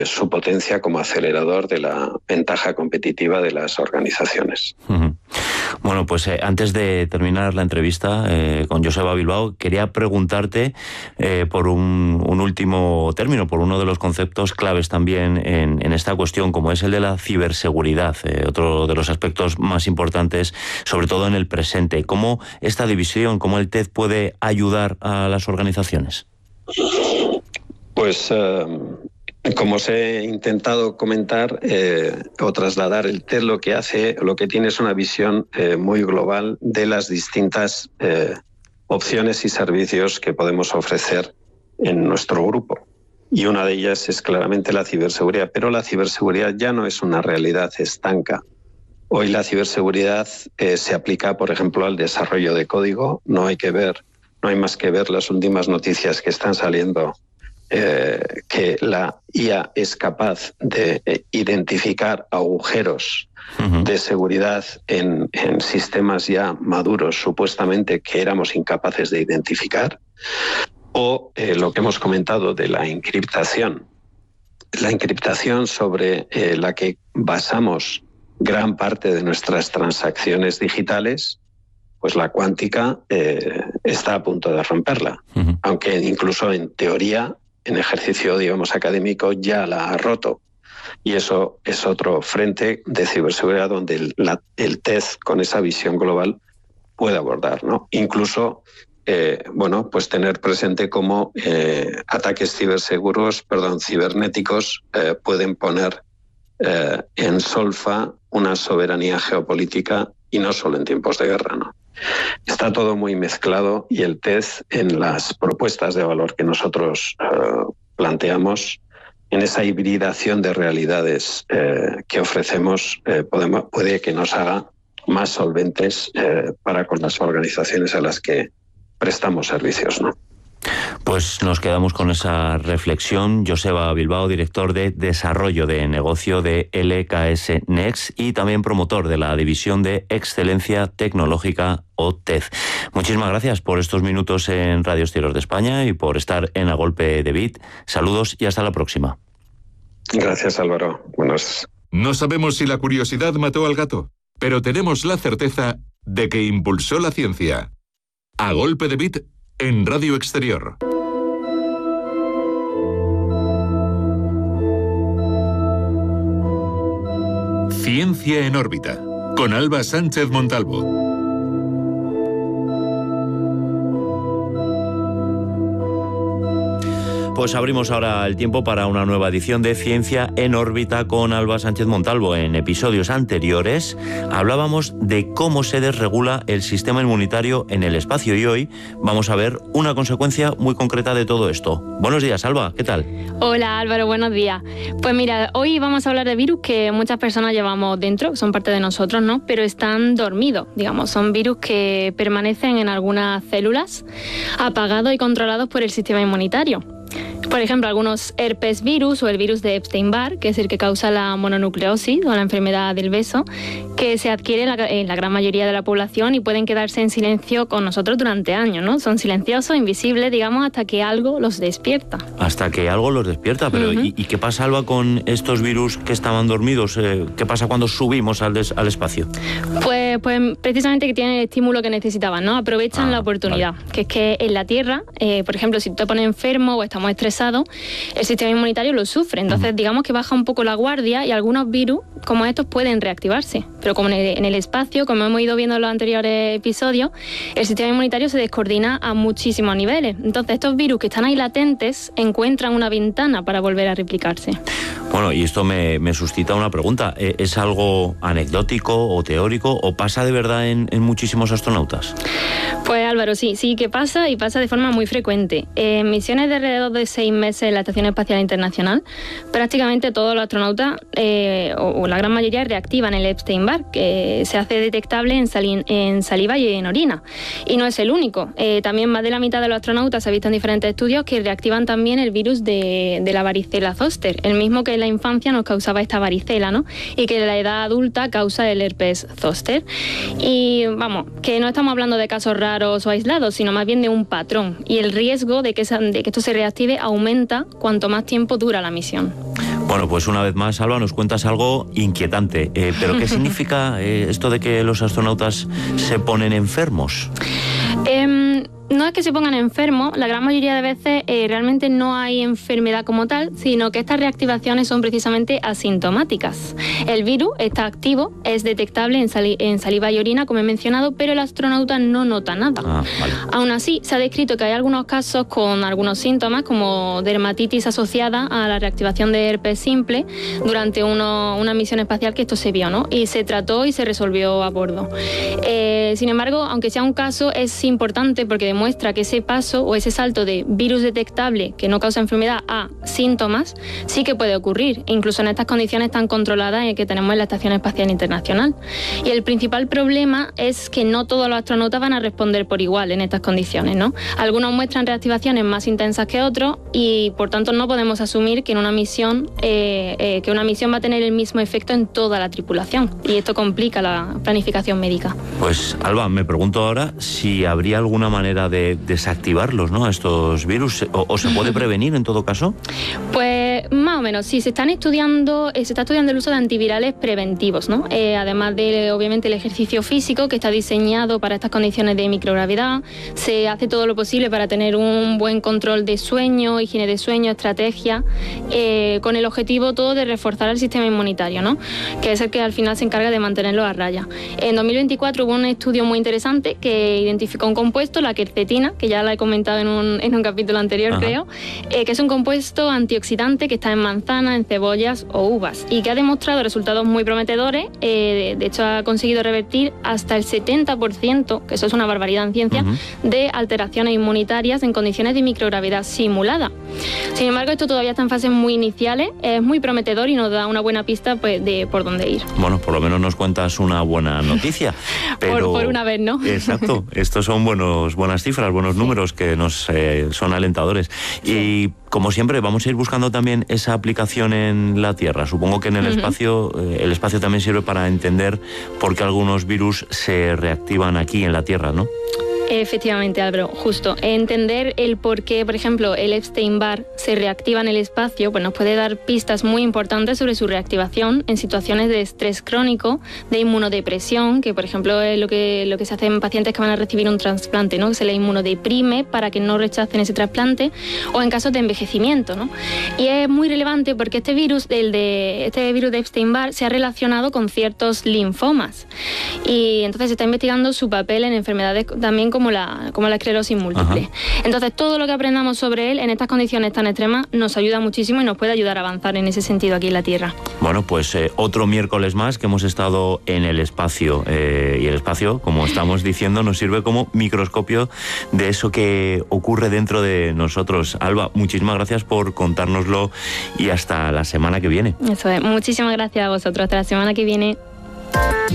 su potencia como acelerador de la ventaja competitiva de las organizaciones. Bueno, pues antes de terminar la entrevista con Joseba Bilbao, quería preguntarte por un último término, por uno de los conceptos claves también en esta cuestión, como es el de la ciberseguridad, otro de los aspectos más importantes, sobre todo en el presente. ¿Cómo esta división, cómo el TED puede ayudar a las organizaciones? Pues como os he intentado comentar o trasladar, el TED lo que tiene es una visión muy global de las distintas opciones y servicios que podemos ofrecer en nuestro grupo. Y una de ellas es claramente la ciberseguridad, pero la ciberseguridad ya no es una realidad estanca. Hoy la ciberseguridad se aplica, por ejemplo, al desarrollo de código. No hay más que ver las últimas noticias que están saliendo, que la IA es capaz de identificar agujeros de seguridad en sistemas ya maduros, supuestamente, que éramos incapaces de identificar. O lo que hemos comentado de la encriptación. La encriptación sobre la que basamos gran parte de nuestras transacciones digitales, pues la cuántica está a punto de romperla. Aunque incluso en teoría, en ejercicio, digamos, académico, ya la ha roto. Y eso es otro frente de ciberseguridad donde el TED, con esa visión global, puede abordar, ¿no? Incluso pues tener presente cómo ataques cibernéticos pueden poner en solfa una soberanía geopolítica, y no solo en tiempos de guerra, ¿no? Está todo muy mezclado, y el TED, en las propuestas de valor que nosotros planteamos, en esa hibridación de realidades que ofrecemos, puede que nos haga más solventes para con las organizaciones a las que prestamos servicios, ¿no? Pues nos quedamos con esa reflexión. Joseba Bilbao, director de Desarrollo de Negocio de LKS Next y también promotor de la División de Excelencia Tecnológica, o TED. Muchísimas gracias por estos minutos en Radio Estilos de España y por estar en A Golpe de Bit. Saludos y hasta la próxima. Gracias, Álvaro. Buenas. No sabemos si la curiosidad mató al gato, pero tenemos la certeza de que impulsó la ciencia. A Golpe de Bit en Radio Exterior. Ciencia en órbita, con Alba Sánchez Montalvo. Pues abrimos ahora el tiempo para una nueva edición de Ciencia en órbita con Alba Sánchez Montalvo. En episodios anteriores hablábamos de cómo se desregula el sistema inmunitario en el espacio y hoy vamos a ver una consecuencia muy concreta de todo esto. Buenos días, Alba, ¿qué tal? Hola, Álvaro, buenos días. Pues mira, hoy vamos a hablar de virus que muchas personas llevamos dentro, son parte de nosotros, ¿no? Pero están dormidos, digamos, son virus que permanecen en algunas células, apagados y controlados por el sistema inmunitario. Por ejemplo, algunos herpes virus o el virus de Epstein-Barr, que es el que causa la mononucleosis o la enfermedad del beso, que se adquiere en la gran mayoría de la población y pueden quedarse en silencio con nosotros durante años, ¿no? Son silenciosos, invisibles, digamos, hasta que algo los despierta. Hasta que algo los despierta, pero ¿y qué pasa, Alba, con estos virus que estaban dormidos? ¿Qué pasa cuando subimos al espacio? Pues precisamente que tienen el estímulo que necesitaban, ¿no? Aprovechan la oportunidad, vale. Que es que en la Tierra, por ejemplo, si tú te pones enfermo o estamos estresados, el sistema inmunitario lo sufre. Entonces, digamos que baja un poco la guardia y algunos virus como estos pueden reactivarse. Pero como en el espacio, como hemos ido viendo en los anteriores episodios, el sistema inmunitario se descoordina a muchísimos niveles. Entonces, estos virus que están ahí latentes encuentran una ventana para volver a replicarse. Bueno, y esto me suscita una pregunta. ¿Es algo anecdótico o teórico o pasa de verdad en muchísimos astronautas? Pues Álvaro, sí que pasa y pasa de forma muy frecuente. En misiones de alrededor de 6 meses en la Estación Espacial Internacional, prácticamente todos los astronautas, o la gran mayoría, reactivan el Epstein-Barr, que se hace detectable en saliva y en orina. Y no es el único. También más de la mitad de los astronautas se ha visto en diferentes estudios que reactivan también el virus de la varicela zoster, el mismo que en la infancia nos causaba esta varicela, ¿no? Y que en la edad adulta causa el herpes zoster. Y vamos, que no estamos hablando de casos raros o aislados, sino más bien de un patrón. Y el riesgo de que esto se reactive aumenta cuanto más tiempo dura la misión. Bueno, pues una vez más, Alba, nos cuentas algo inquietante. ¿Pero qué significa esto de que los astronautas se ponen enfermos? No es que se pongan enfermos, la gran mayoría de veces realmente no hay enfermedad como tal, sino que estas reactivaciones son precisamente asintomáticas. El virus está activo, es detectable en saliva y orina, como he mencionado, pero el astronauta no nota nada. Vale. Aún así, se ha descrito que hay algunos casos con algunos síntomas, como dermatitis asociada a la reactivación de herpes simple durante una misión espacial, que esto se vio, ¿no? Y se trató y se resolvió a bordo. Sin embargo, aunque sea un caso, es importante porque demuestra que ese paso o ese salto de virus detectable que no causa enfermedad a síntomas sí que puede ocurrir, incluso en estas condiciones tan controladas que tenemos en la Estación Espacial Internacional. Y el principal problema es que no todos los astronautas van a responder por igual en estas condiciones, ¿no? Algunos muestran reactivaciones más intensas que otros y por tanto no podemos asumir que en una misión va a tener el mismo efecto en toda la tripulación, y esto complica la planificación médica. Pues Alba, me pregunto ahora si habría alguna manera de desactivarlos, ¿no? Estos virus, o se puede prevenir en todo caso. Pues más o menos, sí, se está estudiando el uso de antivirales preventivos, ¿no? Además de, obviamente, el ejercicio físico, que está diseñado para estas condiciones de microgravedad. Se hace todo lo posible para tener un buen control de sueño, higiene de sueño, estrategia, con el objetivo todo de reforzar el sistema inmunitario, ¿no? Que es el que al final se encarga de mantenerlo a raya. En 2024 hubo un estudio muy interesante que identificó un compuesto, la quercetina, que ya la he comentado en un capítulo anterior, creo, que es un compuesto antioxidante que está en manzanas, en cebollas o uvas, y que ha demostrado resultados muy prometedores. De hecho, ha conseguido revertir hasta el 70%, que eso es una barbaridad en ciencia, de alteraciones inmunitarias en condiciones de microgravedad simulada. Sin embargo, esto todavía está en fases muy iniciales, es muy prometedor y nos da una buena pista, pues, de por dónde ir. Bueno, por lo menos nos cuentas una buena noticia. Pero por una vez, ¿no? Exacto, estos son buenas cifras, buenos números que nos son alentadores. Sí. Y como siempre, vamos a ir buscando también esa aplicación en la Tierra. Supongo que en el espacio también sirve para entender por qué algunos virus se reactivan aquí en la Tierra, ¿no? Efectivamente, Álvaro, justo. Entender el por qué, por ejemplo, el Epstein-Barr se reactiva en el espacio, pues nos puede dar pistas muy importantes sobre su reactivación en situaciones de estrés crónico, de inmunodepresión, que por ejemplo es lo que se hace en pacientes que van a recibir un trasplante, ¿no? Que se les inmunodeprime para que no rechacen ese trasplante, o en casos de envejecimiento, ¿no? Y es muy relevante porque este virus de Epstein-Barr se ha relacionado con ciertos linfomas, y entonces se está investigando su papel en enfermedades también como la esclerosis múltiple. Entonces, todo lo que aprendamos sobre él en estas condiciones tan extremas nos ayuda muchísimo y nos puede ayudar a avanzar en ese sentido aquí en la Tierra. Bueno, pues otro miércoles más que hemos estado en el espacio, y el espacio, como estamos diciendo, nos sirve como microscopio de eso que ocurre dentro de nosotros. Alba, muchísimas gracias por contárnoslo y hasta la semana que viene. Eso es, muchísimas gracias a vosotros, hasta la semana que viene.